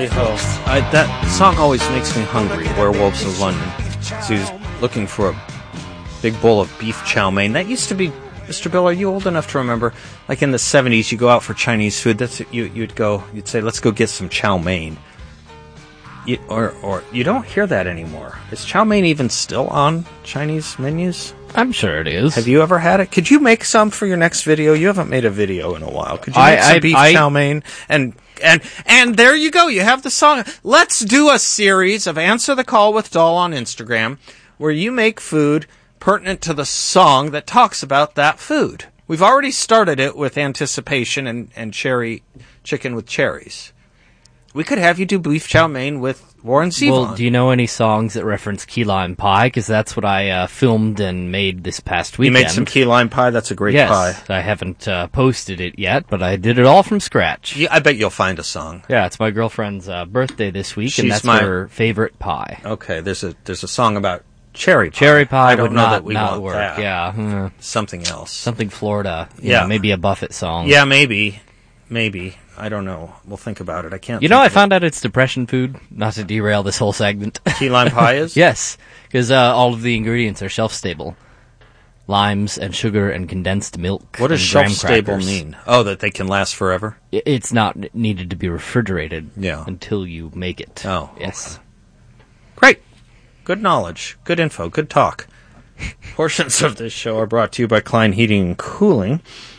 Tally ho. That song always makes me hungry, Werewolves of London. So he's looking for a big bowl of beef chow mein. That used to be, Mr. Bill, are you old enough to remember? Like in the 70s, you go out for Chinese food. You'd say, let's go get some chow mein. Or you don't hear that anymore. Is chow mein even still on Chinese menus? I'm sure it is. Have you ever had it? Could you make some for your next video? You haven't made a video in a while. Could you make some beef chow mein? And there you go. You have the song. Let's do a series of Answer the Call with Doll on Instagram where you make food pertinent to the song that talks about that food. We've already started it with anticipation and cherry chicken with cherries. We could have you do beef chow mein with Warren Zevon. Well, do you know any songs that reference key lime pie? Because that's what I filmed and made this past weekend. You made some key lime pie? That's a great pie. Yes, I haven't posted it yet, but I did it all from scratch. Yeah, I bet you'll find a song. Yeah, it's my girlfriend's birthday this week, and that's her favorite pie. Okay, there's a song about cherry pie. Cherry pie I don't would know not, that we not want work. that. Yeah, something else. Something Florida. Yeah, maybe a Buffett song. Yeah, maybe. I don't know. We'll think about it. I can't. I found out it's depression food. Not to derail this whole segment. Key lime pie is? Yes, because all of the ingredients are shelf stable. Limes and sugar and condensed milk. What does shelf stable mean? Oh, that they can last forever? It's not needed to be refrigerated Yeah. until you make it. Oh, yes. Okay. Great. Good knowledge. Good info. Good talk. Portions of this show are brought to you by Klein Heating and Cooling.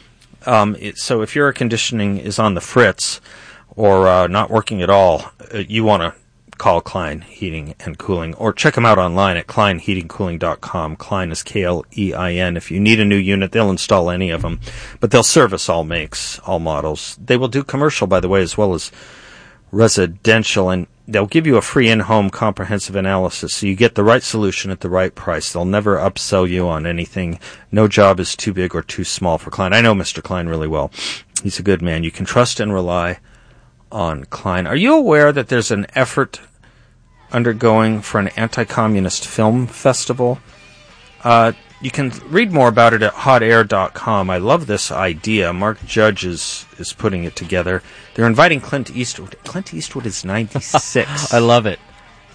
So if your air conditioning is on the fritz or not working at all, you want to call Klein Heating and Cooling or check them out online at kleinheatingcooling.com. Klein is Klein. If you need a new unit, they'll install any of them, but they'll service all makes, all models. They will do commercial, by the way, as well as residential, and they'll give you a free in-home comprehensive analysis so you get the right solution at the right price. They'll never upsell you on anything. No job is too big or too small for Klein. I know Mr. Klein really well. He's a good man. You can trust and rely on Klein. Are you aware that there's an effort undergoing for an anti-communist film festival? You can read more about it at hotair.com. I love this idea. Mark Judge is putting it together. They're inviting Clint Eastwood. Clint Eastwood is 96. I love it.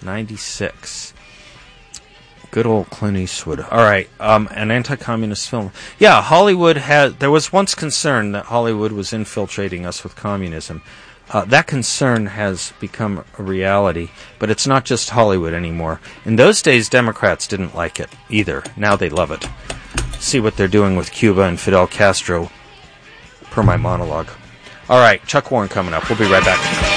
96. Good old Clint Eastwood. All right, an anti-communist film. Yeah, Hollywood there was once concern that Hollywood was infiltrating us with communism. That concern has become a reality, but it's not just Hollywood anymore. In those days, Democrats didn't like it either. Now they love it. See what they're doing with Cuba and Fidel Castro, per my monologue. All right, Chuck Warren coming up. We'll be right back.